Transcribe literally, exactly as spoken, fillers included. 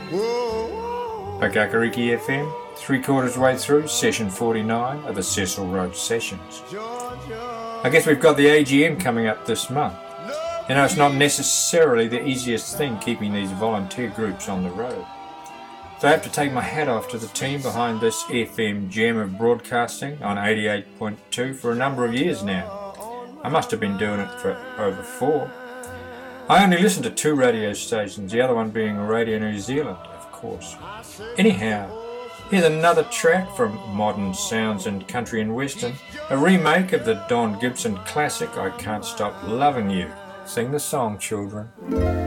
Okakariki F M, three quarters way through session forty-nine of the Cecil Road Sessions. I guess we've got the A G M coming up this month. You know, it's not necessarily the easiest thing keeping these volunteer groups on the road. So I have to take my hat off to the team behind this F M gem of broadcasting on eighty-eight point two for a number of years now. I must have been doing it for over four. I only listen to two radio stations, the other one being Radio New Zealand, of course. Anyhow, here's another track from Modern Sounds and Country and Western, a remake of the Don Gibson classic I Can't Stop Loving You. Sing the song, children.